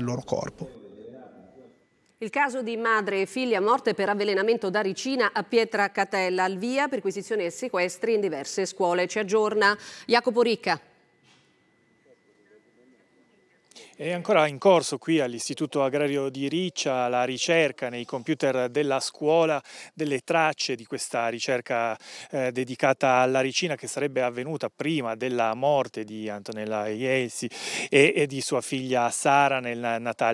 loro corpo. Il caso di madre e figlia morte per avvelenamento da ricina a Pietracatella, al via perquisizioni e sequestri in diverse scuole. Ci aggiorna Jacopo Ricca. È ancora in corso qui all'Istituto Agrario di Riccia la ricerca nei computer della scuola delle tracce di questa ricerca dedicata alla ricina, che sarebbe avvenuta prima della morte di Antonella Iesi e di sua figlia Sara nel Natale